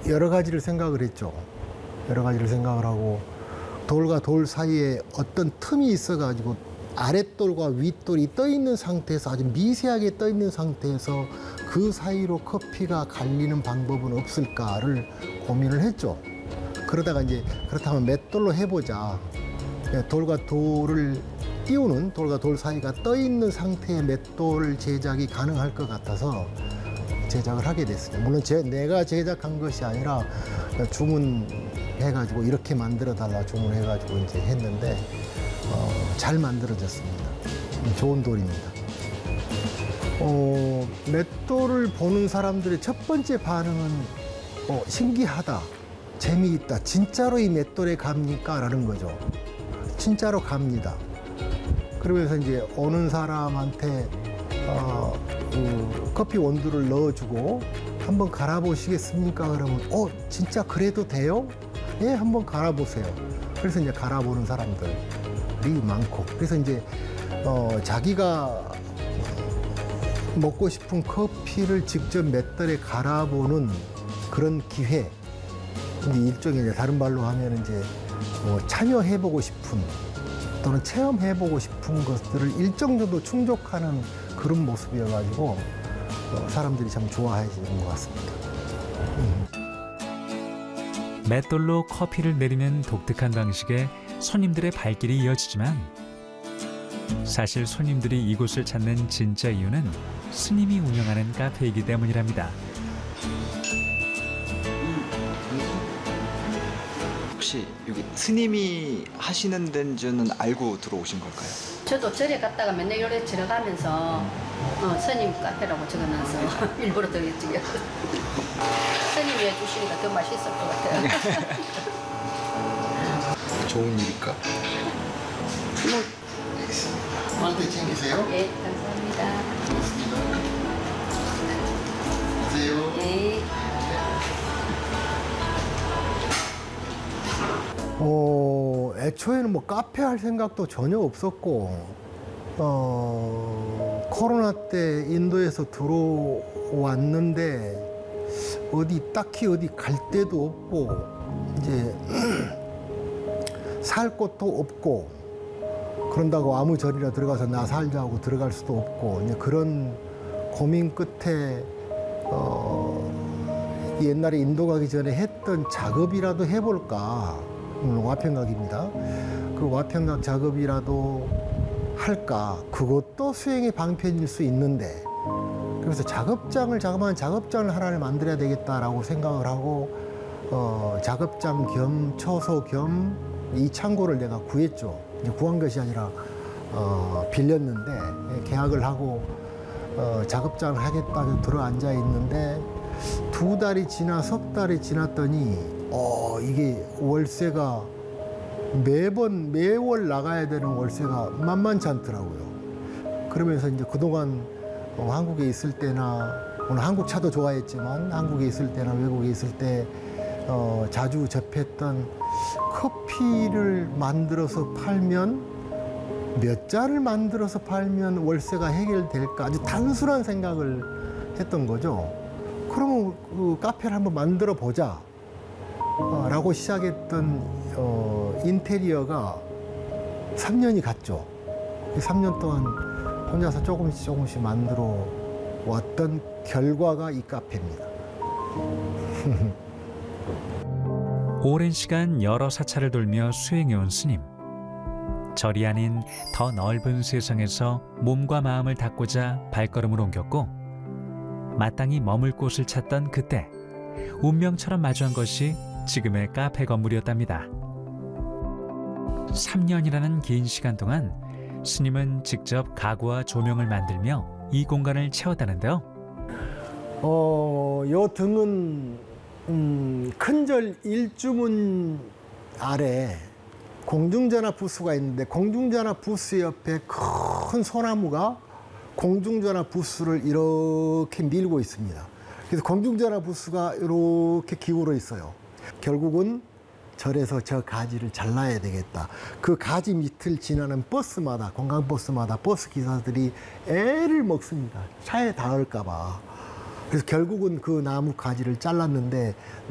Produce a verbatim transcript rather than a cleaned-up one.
여러 가지를 생각을 했죠. 여러 가지를 생각을 하고 돌과 돌 사이에 어떤 틈이 있어가지고 아랫돌과 윗돌이 떠 있는 상태에서 아주 미세하게 떠 있는 상태에서 그 사이로 커피가 갈리는 방법은 없을까를 고민을 했죠. 그러다가 이제 그렇다면 맷돌로 해보자. 돌과 돌을 띄우는 돌과 돌 사이가 떠 있는 상태의 맷돌 제작이 가능할 것 같아서 제작을 하게 됐습니다. 물론 제, 내가 제작한 것이 아니라 주문해가지고 이렇게 만들어 달라 주문해가지고 이제 했는데 어, 잘 만들어졌습니다. 좋은 돌입니다. 어, 맷돌을 보는 사람들의 첫 번째 반응은 어, 신기하다, 재미있다, 진짜로 이 맷돌에 갑니까? 라는 거죠. 진짜로 갑니다. 그러면서 이제 오는 사람한테 어, 그 커피 원두를 넣어주고 한번 갈아보시겠습니까? 그러면 어, 진짜 그래도 돼요? 예, 한번 갈아보세요. 그래서 이제 갈아보는 사람들이 많고, 그래서 이제 어, 자기가 먹고 싶은 커피를 직접 맷돌에 갈아보는 그런 기회, 이제 일종의 이제 다른 말로 하면 이제 뭐 참여해보고 싶은 또는 체험해보고 싶은 것들을 일정 정도 충족하는 그런 모습이어가지고 어, 사람들이 참 좋아하시는 것 같습니다. 음. 맷돌로 커피를 내리는 독특한 방식에 손님들의 발길이 이어지지만 사실 손님들이 이곳을 찾는 진짜 이유는 스님이 운영하는 카페이기 때문이랍니다. 혹시 여기 스님이 하시는 데인지는 알고 들어오신 걸까요? 저도 절에 갔다가 맨날 요래 들어가면서 어, 스님 카페라고 적어놔서 일부러 더 일찍 스님이 해주시니까 더 맛있을 것 같아요. 좋은 일일까? 많이 챙기세요. 예, 감사합니다. 고맙습니다. 안녕하세요. 네. 어, 애초에는 뭐 카페 할 생각도 전혀 없었고, 어, 코로나 때 인도에서 들어왔는데 어디 딱히 어디 갈 데도 없고 이제 살 곳도 없고 그런다고 아무 절이나 들어가서 나 살자고 들어갈 수도 없고 이제 그런 고민 끝에 어, 옛날에 인도 가기 전에 했던 작업이라도 해볼까. 물론 와평각입니다. 그 와평각 작업이라도 할까. 그것도 수행의 방편일 수 있는데 그래서 작업장을 자그마한 작업장을 하나를 만들어야 되겠다라고 생각을 하고 어, 작업장 겸 처소 겸 이 창고를 내가 구했죠. 이제 구한 것이 아니라 어, 빌렸는데 계약을 하고 어, 작업장을 하겠다고 들어앉아 있는데 두 달이 지나 석 달이 지났더니 어, 이게 월세가 매번 매월 나가야 되는 월세가 만만치 않더라고요. 그러면서 이제 그동안 어, 한국에 있을 때나 오늘 한국 차도 좋아했지만 한국에 있을 때나 외국에 있을 때 어, 자주 접했던 커피를 만들어서 팔면 몇 잔을 만들어서 팔면 월세가 해결될까 아주 단순한 생각을 했던 거죠. 그러면 그 카페를 한번 만들어 보자 어, 라고 시작했던 어, 인테리어가 삼 년이 갔죠. 삼 년 동안 혼자서 조금씩 조금씩 만들어 왔던 결과가 이 카페입니다. 오랜 시간 여러 사찰을 돌며 수행해온 스님. 절이 아닌 더 넓은 세상에서 몸과 마음을 닫고자 발걸음을 옮겼고 마땅히 머물 곳을 찾던 그때 운명처럼 마주한 것이 지금의 카페 건물이었답니다. 삼 년이라는 긴 시간 동안 스님은 직접 가구와 조명을 만들며 이 공간을 채웠다는데요. 어, 요 등은 음, 큰절 일주문 아래 공중전화 부스가 있는데 공중전화 부스 옆에 큰 소나무가 공중전화 부스를 이렇게 밀고 있습니다. 그래서 공중전화 부스가 이렇게 기울어 있어요. 결국은 절에서 저 가지를 잘라야 되겠다. 그 가지 밑을 지나는 버스마다, 관광버스마다 버스 기사들이 애를 먹습니다. 차에 닿을까 봐. 그래서 결국은 그 나무 가지를 잘랐는데